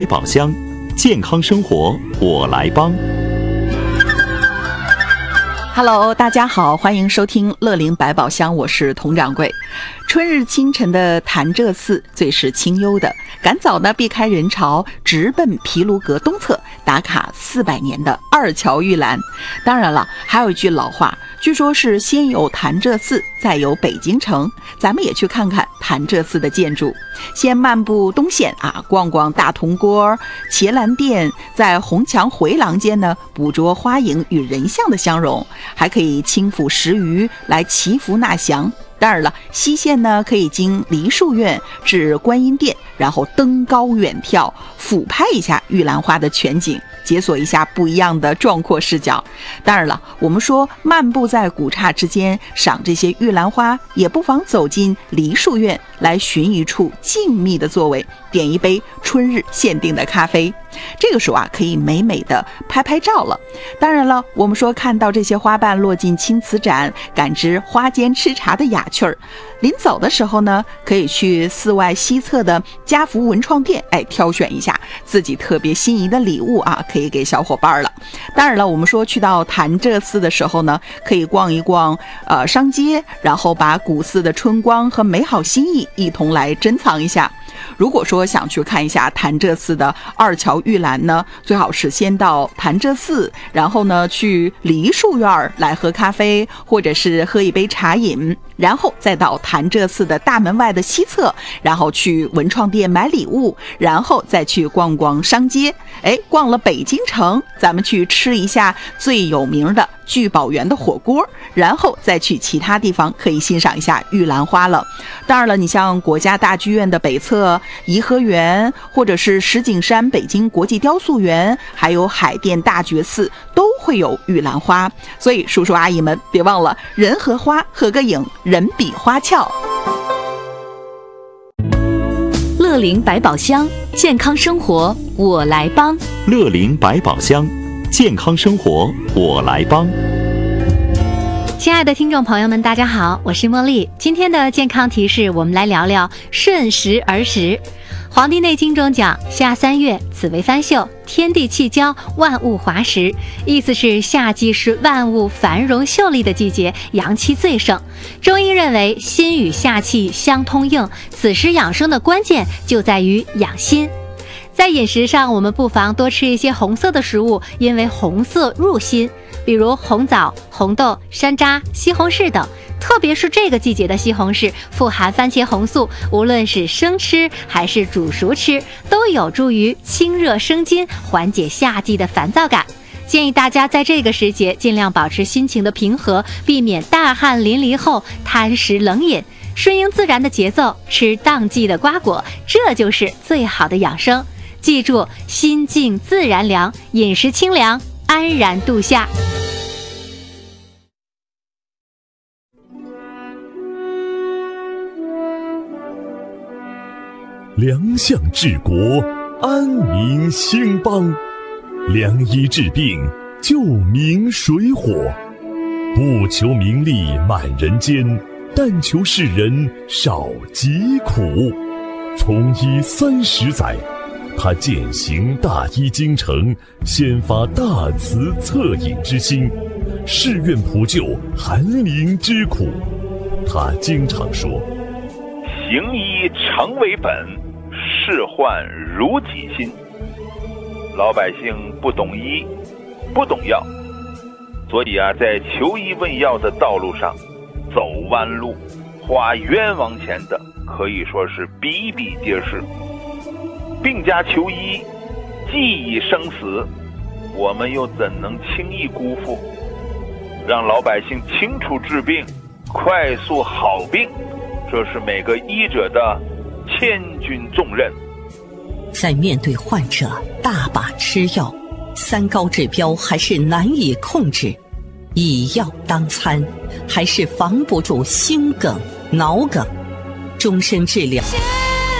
宝箱，健康生活我来帮。 Hello， 大家好，欢迎收听乐龄百宝箱，我是佟掌柜。春日清晨的潭柘寺最是清幽的，赶早呢避开人潮，直奔毗卢阁东侧打卡400年的二乔玉兰。当然了，还有一句老话，据说是先有潭柘寺，再有北京城。咱们也去看看潭柘寺的建筑。先漫步东线逛逛大铜锅、伽蓝殿，在红墙回廊间呢，捕捉花影与人像的相融，还可以轻抚石鱼来祈福纳祥。当然了，西线呢可以经梨树院至观音殿，然后登高远眺，俯拍一下玉兰花的全景，解锁一下不一样的壮阔视角。当然了，我们说漫步在古刹之间赏这些玉兰花，也不妨走进梨树院来寻一处静谧的座位，点一杯春日限定的咖啡。这个时候可以美美的拍拍照了。当然了，我们说看到这些花瓣落进青瓷盏，感知花间吃茶的雅趣儿。临走的时候呢，可以去寺外西侧的家福文创店，挑选一下自己特别心仪的礼物可以给小伙伴了。当然了，我们说去到潭柘寺的时候呢，可以逛一逛商街，然后把古寺的春光和美好心意一同来珍藏一下。如果说想去看一下潭柘寺的二乔玉兰呢，最好是先到潭柘寺，然后呢去梨树院来喝咖啡，或者是喝一杯茶饮，然后再到潭柘寺的大门外的西侧，然后去文创店买礼物，然后再去逛逛商街。逛了北京城，咱们去吃一下最有名的聚宝园的火锅，然后再去其他地方可以欣赏一下玉兰花了。当然了，你像国家大剧院的北侧颐和园，或者是石景山北京国际雕塑园，还有海淀大觉寺，都会有玉兰花。所以叔叔阿姨们别忘了，人和花合个影，人比花俏。 乐龄百宝箱，健康生活我来帮。 乐龄百宝箱，健康生活我来帮。 亲爱的听众朋友们，大家好，我是茉莉。今天的健康提示，我们来聊聊顺时而时。《黄帝内经》中讲，夏3月，此为番秀，天地气交，万物华时。意思是夏季是万物繁荣秀丽的季节，阳气最盛。中医认为心与夏气相通应，此时养生的关键就在于养心。在饮食上，我们不妨多吃一些红色的食物，因为红色入心，比如红枣、红豆、山楂、西红柿等。特别是这个季节的西红柿富含番茄红素，无论是生吃还是煮熟吃，都有助于清热生津，缓解夏季的烦躁感。建议大家在这个时节尽量保持心情的平和，避免大汗淋漓后贪食冷饮，顺应自然的节奏，吃当季的瓜果，这就是最好的养生。记住，心静自然凉，饮食清凉，安然度夏。 良相治国，安民兴邦。良医治病，救民水火。不求名利满人间，但求世人少疾苦。从医30载，他践行大医精诚，先发大慈恻隐之心，誓愿普救寒灵之苦。他经常说， 行医诚为本，事患如己心。老百姓不懂医，不懂药，所以在求医问药的道路上走弯路，花冤枉钱的可以说是比比皆是。病家求医，既已生死，我们又怎能轻易辜负？让老百姓清楚治病，快速好病，这是每个医者的千钧重任。 在面对患者大把吃药，3高指标还是难以控制，以药当餐还是防不住心梗、脑梗，终身治疗。